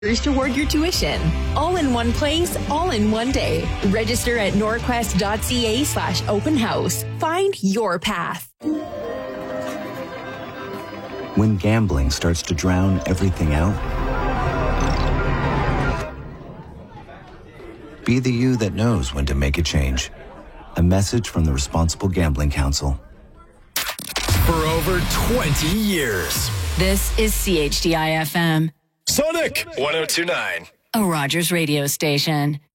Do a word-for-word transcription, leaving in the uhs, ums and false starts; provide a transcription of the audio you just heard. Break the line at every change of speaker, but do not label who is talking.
toward your tuition. All in one place, all in one day. Register at norquest.ca slash open house. Find your path.
When gambling starts to drown everything out, be the you that knows when to make a change. A message from the Responsible Gambling Council.
For over twenty years.
This is C H D I F M.
Sonic one oh two point nine.
A Rogers radio station.